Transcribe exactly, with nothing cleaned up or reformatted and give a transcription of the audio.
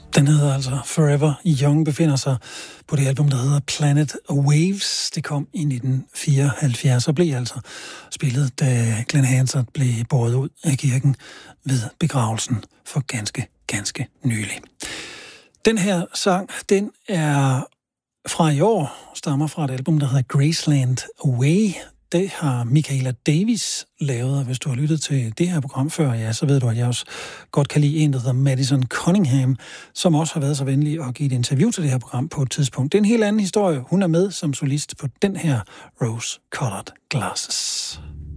Den hedder altså Forever Young, befinder sig på det album, der hedder Planet Waves. Det kom i nitten fireoghalvfjerds og blev altså spillet, da Glenn Hansard blev båret ud af kirken ved begravelsen for ganske, ganske nylig. Den her sang, den er fra i år, stammer fra et album, der hedder Graceland Away. Det har Michaela Davis lavet, og hvis du har lyttet til det her program før, ja, så ved du, at jeg også godt kan lide en, der hedder Madison Cunningham, som også har været så venlig at give et interview til det her program på et tidspunkt. Det er en helt anden historie. Hun er med som solist på den her Rose Colored Glasses.